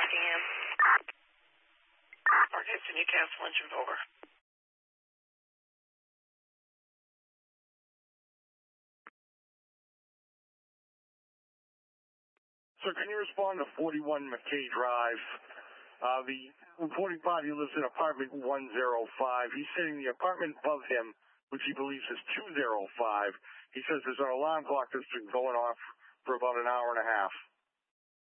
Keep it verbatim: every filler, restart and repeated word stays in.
Rockingham. Arkansas, Newcastle, engine over. Sir, can you respond to forty-one McKay Drive? Uh, the forty-five, he lives in apartment one oh five. He's saying the apartment above him, which he believes is two oh five, he says there's an alarm clock that's been going off for about an hour and a half.